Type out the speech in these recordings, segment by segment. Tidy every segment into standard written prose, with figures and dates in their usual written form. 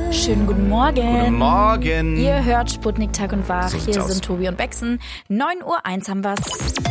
Schönen guten Morgen. Guten Morgen. Ihr hört Sputnik Tag und Wach. So Hier aus. sind Tobi und Bexen. 9:01 Uhr haben wir's.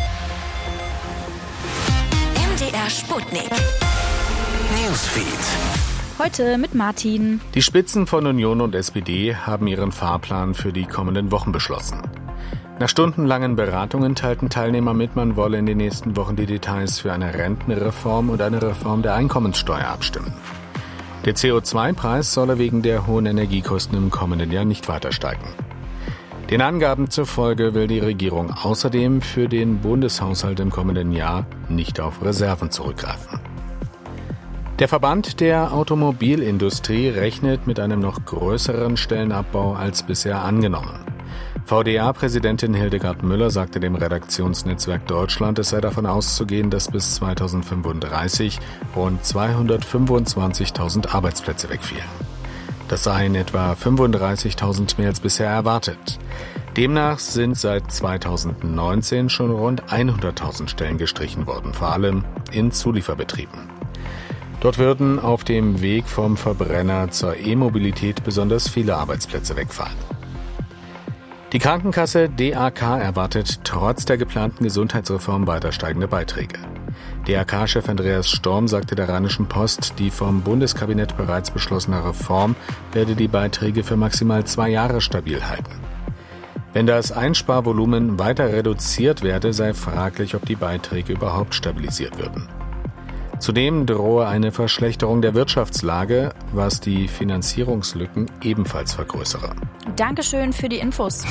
MDR Sputnik. Newsfeed. Heute mit Martin. Die Spitzen von Union und SPD haben ihren Fahrplan für die kommenden Wochen beschlossen. Nach stundenlangen Beratungen teilten Teilnehmer mit, man wolle in den nächsten Wochen die Details für eine Rentenreform und eine Reform der Einkommenssteuer abstimmen. Der CO2-Preis solle wegen der hohen Energiekosten im kommenden Jahr nicht weiter steigen. Den Angaben zufolge will die Regierung außerdem für den Bundeshaushalt im kommenden Jahr nicht auf Reserven zurückgreifen. Der Verband der Automobilindustrie rechnet mit einem noch größeren Stellenabbau als bisher angenommen. VDA-Präsidentin Hildegard Müller sagte dem Redaktionsnetzwerk Deutschland, es sei davon auszugehen, dass bis 2035 rund 225.000 Arbeitsplätze wegfielen. Das seien etwa 35.000 mehr als bisher erwartet. Demnach sind seit 2019 schon rund 100.000 Stellen gestrichen worden, vor allem in Zulieferbetrieben. Dort würden auf dem Weg vom Verbrenner zur E-Mobilität besonders viele Arbeitsplätze wegfallen. Die Krankenkasse DAK erwartet trotz der geplanten Gesundheitsreform weiter steigende Beiträge. DAK-Chef Andreas Storm sagte der Rheinischen Post, die vom Bundeskabinett bereits beschlossene Reform werde die Beiträge für maximal 2 Jahre stabil halten. Wenn das Einsparvolumen weiter reduziert werde, sei fraglich, ob die Beiträge überhaupt stabilisiert würden. Zudem drohe eine Verschlechterung der Wirtschaftslage, was die Finanzierungslücken ebenfalls vergrößere. Dankeschön für die Infos.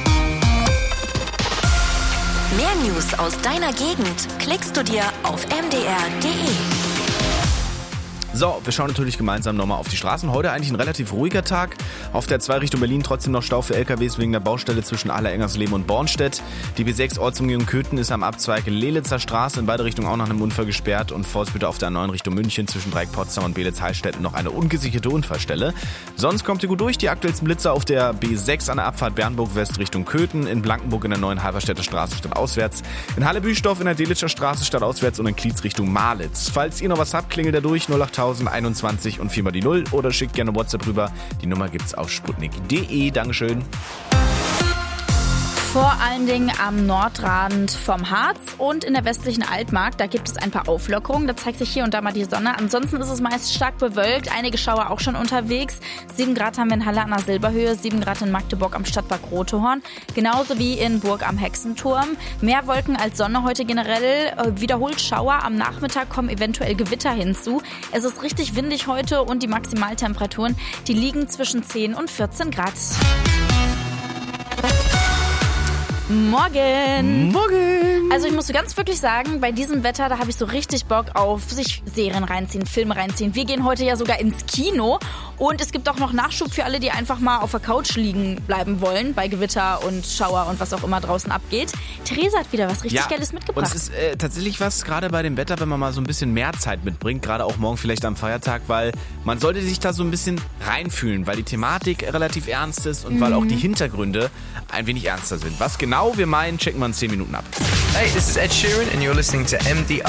Mehr News aus deiner Gegend klickst du dir auf mdr.de. So, wir schauen natürlich gemeinsam nochmal auf die Straßen. Heute eigentlich ein relativ ruhiger Tag. Auf der 2 Richtung Berlin trotzdem noch Stau für LKWs wegen der Baustelle zwischen Aller-Engersleben und Bornstedt. Die B6 Ortsumgehung Köthen ist am Abzweig Lelitzer Straße in beide Richtungen auch nach einem Unfall gesperrt. Und Forstbitte auf der 9 Richtung München zwischen Dreieck Potsdam und Beelitz-Heilstätten noch eine ungesicherte Unfallstelle. Sonst kommt ihr gut durch. Die aktuellsten Blitzer auf der B6 an der Abfahrt Bernburg West Richtung Köthen, in Blankenburg in der neuen Halberstädter Straße stadtauswärts, in Halle-Büstorf in der Delitscher Straße stadtauswärts und in Klietz Richtung Malitz. Falls ihr noch was habt, klingelt da durch 08021 und 4 mal die 0 oder schickt gerne WhatsApp rüber. Die Nummer gibt's auf sputnik.de. Dankeschön. Vor allen Dingen am Nordrand vom Harz und in der westlichen Altmark. Da gibt es ein paar Auflockerungen. Da zeigt sich hier und da mal die Sonne. Ansonsten ist es meist stark bewölkt. Einige Schauer auch schon unterwegs. 7 Grad haben wir in Halle an der Silberhöhe, 7 Grad in Magdeburg am Stadtpark Rotehorn. Genauso wie in Burg am Hexenturm. Mehr Wolken als Sonne heute generell. Wiederholt Schauer. Am Nachmittag kommen eventuell Gewitter hinzu. Es ist richtig windig heute und die Maximaltemperaturen, die liegen zwischen 10 und 14 Grad. Morgen. Morgen. Also ich muss ganz wirklich sagen, bei diesem Wetter, da habe ich so richtig Bock auf sich Serien reinziehen, Filme reinziehen. Wir gehen heute ja sogar ins Kino und es gibt auch noch Nachschub für alle, die einfach mal auf der Couch liegen bleiben wollen, bei Gewitter und Schauer und was auch immer draußen abgeht. Theresa hat wieder was richtig Geiles mitgebracht. Und es ist tatsächlich was, gerade bei dem Wetter, wenn man mal so ein bisschen mehr Zeit mitbringt, gerade auch morgen vielleicht am Feiertag, weil man sollte sich da so ein bisschen reinfühlen, weil die Thematik relativ ernst ist und weil auch die Hintergründe ein wenig ernster sind. Was genau wir meinen, checken wir in 10 Minuten ab. Hey, this is Ed Sheeran and you're listening to MDR.